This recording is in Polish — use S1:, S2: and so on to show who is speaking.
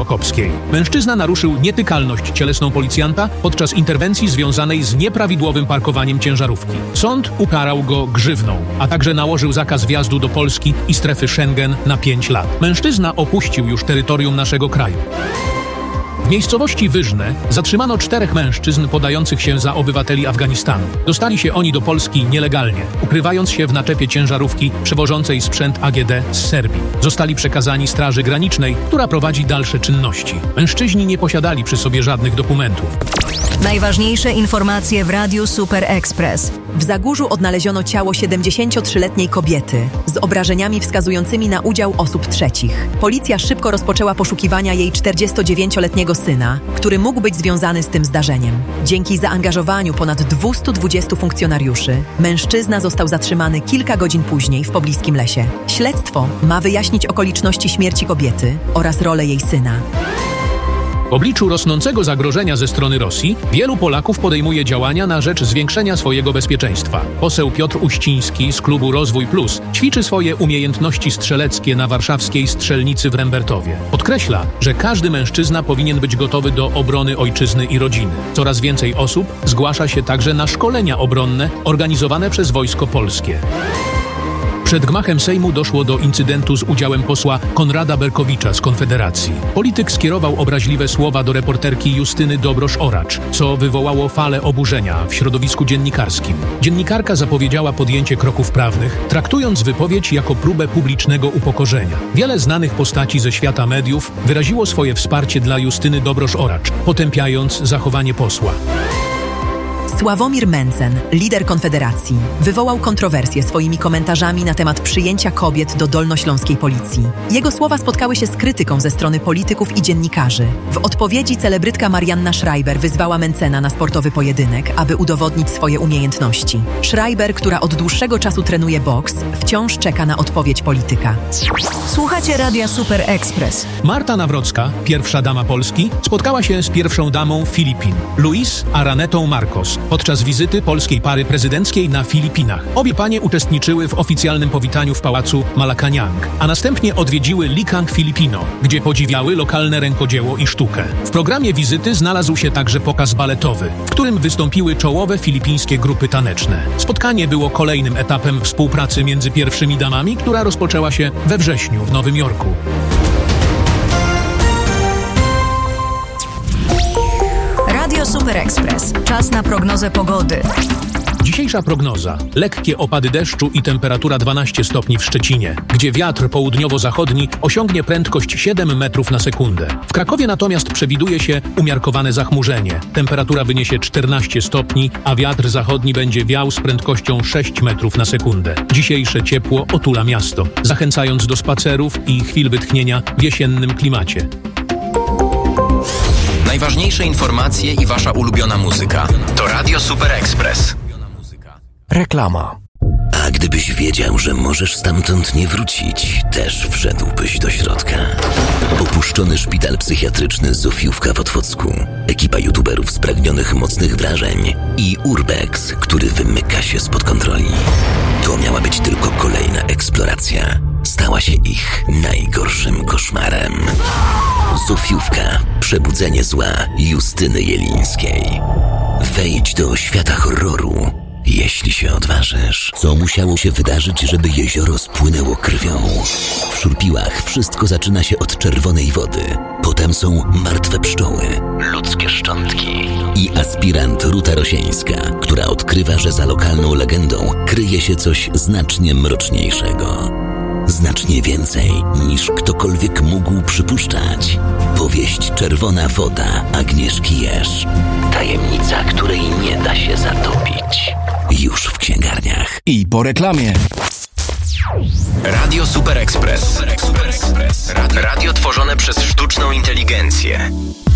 S1: Prokopskiej. Mężczyzna naruszył nietykalność cielesną policjanta podczas interwencji związanej z nieprawidłowym parkowaniem ciężarówki. Sąd ukarał go grzywną, a także nałożył zakaz wjazdu do Polski i strefy Schengen na 5 lat. Mężczyzna opuścił już terytorium naszego kraju. W miejscowości Wyżne zatrzymano 4 mężczyzn podających się za obywateli Afganistanu. Dostali się oni do Polski nielegalnie, ukrywając się w naczepie ciężarówki przewożącej sprzęt AGD z Serbii. Zostali przekazani Straży Granicznej, która prowadzi dalsze czynności. Mężczyźni nie posiadali przy sobie żadnych dokumentów.
S2: Najważniejsze informacje w Radiu Super Express.
S3: W Zagórzu odnaleziono ciało 73-letniej kobiety z obrażeniami wskazującymi na udział osób trzecich. Policja szybko rozpoczęła poszukiwania jej 49-letniego syna, który mógł być związany z tym zdarzeniem. Dzięki zaangażowaniu ponad 220 funkcjonariuszy, mężczyzna został zatrzymany kilka godzin później w pobliskim lesie. Śledztwo ma wyjaśnić okoliczności śmierci kobiety oraz rolę jej syna.
S1: W obliczu rosnącego zagrożenia ze strony Rosji, wielu Polaków podejmuje działania na rzecz zwiększenia swojego bezpieczeństwa. Poseł Piotr Uściński z klubu Rozwój Plus ćwiczy swoje umiejętności strzeleckie na warszawskiej strzelnicy w Rembertowie. Podkreśla, że każdy mężczyzna powinien być gotowy do obrony ojczyzny i rodziny. Coraz więcej osób zgłasza się także na szkolenia obronne organizowane przez Wojsko Polskie. Przed gmachem Sejmu doszło do incydentu z udziałem posła Konrada Berkowicza z Konfederacji. Polityk skierował obraźliwe słowa do reporterki Justyny Dobrosz-Oracz, co wywołało falę oburzenia w środowisku dziennikarskim. Dziennikarka zapowiedziała podjęcie kroków prawnych, traktując wypowiedź jako próbę publicznego upokorzenia. Wiele znanych postaci ze świata mediów wyraziło swoje wsparcie dla Justyny Dobrosz-Oracz, potępiając zachowanie posła.
S3: Sławomir Mencen, lider Konfederacji, wywołał kontrowersję swoimi komentarzami na temat przyjęcia kobiet do dolnośląskiej policji. Jego słowa spotkały się z krytyką ze strony polityków i dziennikarzy. W odpowiedzi celebrytka Marianna Schreiber wyzwała Mencena na sportowy pojedynek, aby udowodnić swoje umiejętności. Schreiber, która od dłuższego czasu trenuje boks, wciąż czeka na odpowiedź polityka.
S2: Słuchacie Radia Super Express.
S1: Marta Nawrocka, pierwsza dama Polski, spotkała się z pierwszą damą Filipin, Luis Aranetą Marcos, podczas wizyty polskiej pary prezydenckiej na Filipinach. Obie panie uczestniczyły w oficjalnym powitaniu w pałacu Malacañang, a następnie odwiedziły Likang Filipino, gdzie podziwiały lokalne rękodzieło i sztukę. W programie wizyty znalazł się także pokaz baletowy, w którym wystąpiły czołowe filipińskie grupy taneczne. Spotkanie było kolejnym etapem współpracy między pierwszymi damami, która rozpoczęła się we wrześniu w Nowym Jorku.
S2: Radio Super Express. Czas na prognozę pogody.
S1: Dzisiejsza prognoza. Lekkie opady deszczu i temperatura 12 stopni w Szczecinie, gdzie wiatr południowo-zachodni osiągnie prędkość 7 metrów na sekundę. W Krakowie natomiast przewiduje się umiarkowane zachmurzenie. Temperatura wyniesie 14 stopni, a wiatr zachodni będzie wiał z prędkością 6 metrów na sekundę. Dzisiejsze ciepło otula miasto, zachęcając do spacerów i chwil wytchnienia w jesiennym klimacie.
S4: Najważniejsze informacje i wasza ulubiona muzyka to Radio Super Express.
S5: Reklama.
S6: A gdybyś wiedział, że możesz stamtąd nie wrócić, też wszedłbyś do środka. Opuszczony szpital psychiatryczny Zofiówka w Otwocku, ekipa youtuberów spragnionych mocnych wrażeń i Urbex, który wymyka się spod kontroli. To miała być tylko kolejna eksploracja. Stała się ich najgorszym koszmarem. Zofiówka. Przebudzenie zła Justyny Jelińskiej. Wejdź do świata horroru, jeśli się odważysz. Co musiało się wydarzyć, żeby jezioro spłynęło krwią? W Szurpiłach wszystko zaczyna się od czerwonej wody. Potem są martwe pszczoły, ludzkie szczątki i aspirant Ruta Rosieńska, która odkrywa, że za lokalną legendą kryje się coś znacznie mroczniejszego. Znacznie więcej niż ktokolwiek mógł przypuszczać. Powieść Czerwona woda Agnieszki Jerz. Tajemnica, której nie da się zatopić. Już w księgarniach.
S5: I po reklamie.
S4: Radio Super Express. Radio tworzone przez sztuczną inteligencję.